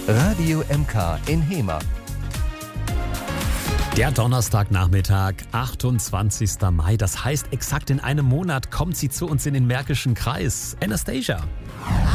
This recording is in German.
Radio MK in Hemer. Der Donnerstagnachmittag, 28. Mai. Das heißt, exakt in einem Monat kommt sie zu uns in den Märkischen Kreis. Anastasia.